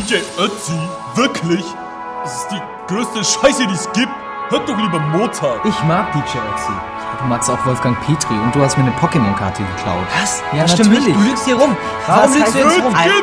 DJ Ötzi? Wirklich? Das ist die größte Scheiße, die es gibt. Hört doch lieber Mozart. Ich mag DJ Ötzi. Du magst auch Wolfgang Petri und du hast mir eine Pokémon-Karte geklaut. Was? Ja, das stimmt natürlich. nicht. Du lügst hier rum. Warum lügst du jetzt rum? Geht